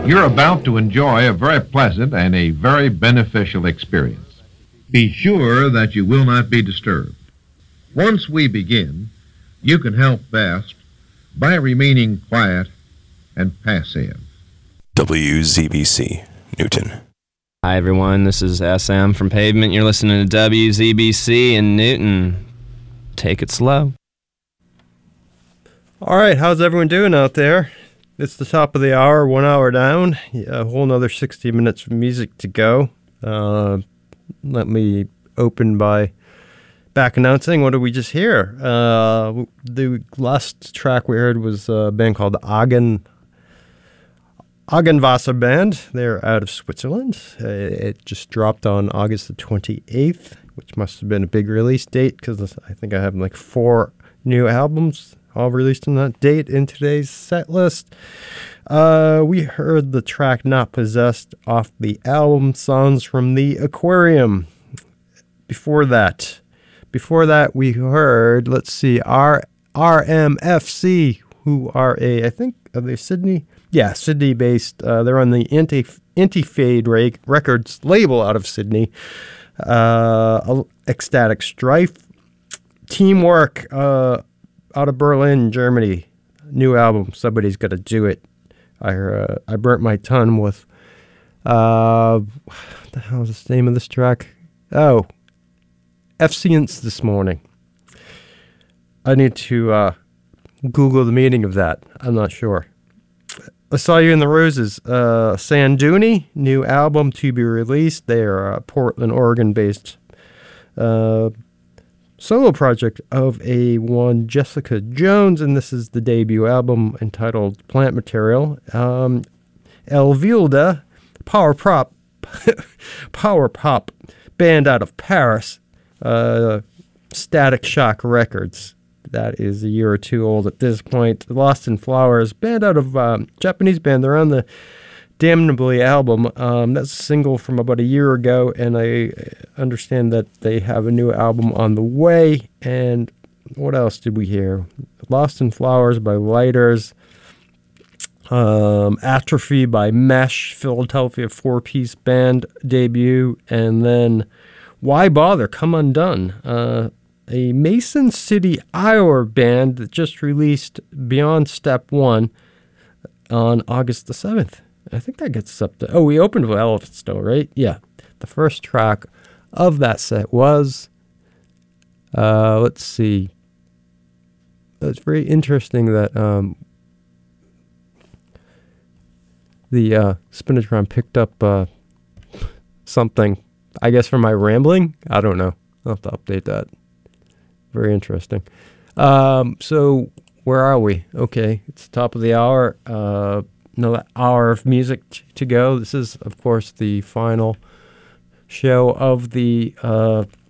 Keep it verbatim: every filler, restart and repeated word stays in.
You're about to enjoy a very pleasant and a very beneficial experience. Be sure that you will not be disturbed. Once we begin, you can help best by remaining quiet and passive. W Z B C, Newton. Hi, everyone. This is S M from Pavement. You're listening to W Z B C in Newton. Take it slow. All right, how's everyone doing out there? It's the top of the hour, one hour down. A whole another sixty minutes of music to go. Uh, let me open by back announcing. What did we just hear? Uh, the last track we heard was a band called Agen, Agenwasser Band. They're out of Switzerland. Uh, it just dropped on August the twenty-eighth, which must have been a big release date because I think I have like four new albums all released on that date in today's set list. Uh, we heard the track Not Possessed off the album Songs from the Aquarium. Before that, before that we heard, let's see, R RMFC, who are a, I think, are they Sydney? Yeah, Sydney-based. Uh, they're on the Anti Anti-Fade Re- Records label out of Sydney. Uh, Ecstatic Strife. Teamwork, uh, out of Berlin, Germany. New album, Somebody's Gotta Do It. I uh, I burnt my tongue with, uh, what the hell is the name of this track? Oh, Efficience This Morning. I need to uh, Google the meaning of that. I'm not sure. I Saw You in the Roses. Uh, Sanduni, new album to be released. They are a Portland, Oregon-based uh, solo project of a one Jessica Jones, and this is the debut album entitled Plant Material. Um, El Vilda, power pop, power pop band out of Paris, uh, Static Shock Records. That is a year or two old at this point. Lost in Flowers, band out of um, Japanese band. They're on the Damnably album. Um, that's a single from about a year ago, and I understand that they have a new album on the way. And what else did we hear? Lost in Flowers by Lighters. Um, Atrophy by Mesh, Philadelphia four-piece band debut. And then Why Bother? Come Undone. Uh, a Mason City, Iowa band that just released Beyond Step One on August the seventh. I think that gets us up to... Oh, we opened with Elephant Still, right? Yeah. The first track of that set was... Uh, let's see. It's very interesting that um, the uh, Spinatron picked up uh, something, I guess, from my rambling. I don't know. I'll have to update that. Very interesting. Um, so, where are we? Okay, it's the top of the hour. Uh... Another hour of music t- to go. This is, of course, the final show of the uh,